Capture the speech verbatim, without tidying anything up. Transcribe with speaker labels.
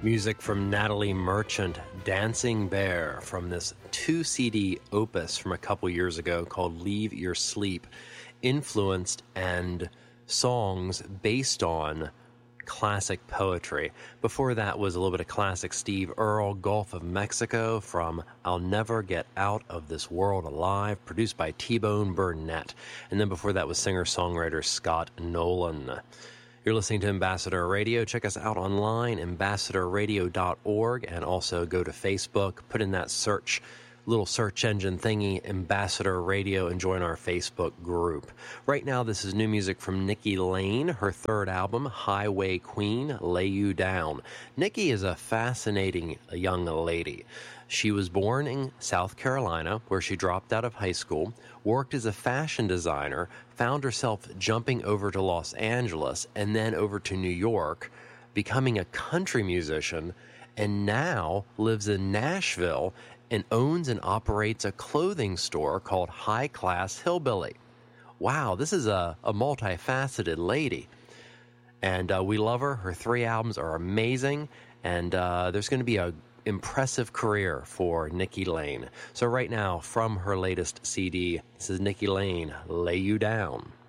Speaker 1: Music from Natalie Merchant, Dancing Bear, from this two-C D opus from a couple years ago called Leave Your Sleep, influenced and songs based on classic poetry. Before that was a little bit of classic Steve Earle, Gulf of Mexico, from I'll Never Get Out of This World Alive, produced by T-Bone Burnett. And then before that was singer-songwriter Scott Nolan. You're listening to Ambassador Radio. Check us out online, ambassador radio dot org, and also go to Facebook, put in that search, little search engine thingy, Ambassador Radio, and join our Facebook group. Right now, this is new music from Nikki Lane, her third album, Highway Queen, Lay You Down. Nikki is a fascinating young lady. She was born in South Carolina, where she dropped out of high school, worked as a fashion designer, found herself jumping over to Los Angeles and then over to New York, becoming a country musician, and now lives in Nashville and owns and operates a clothing store called High Class Hillbilly. Wow, this is a, a multifaceted lady. And uh, we love her. Her three albums are amazing, and uh, there's going to be a impressive career for Nikki Lane. So right now, from her latest C D, this is Nikki Lane, Lay You Down.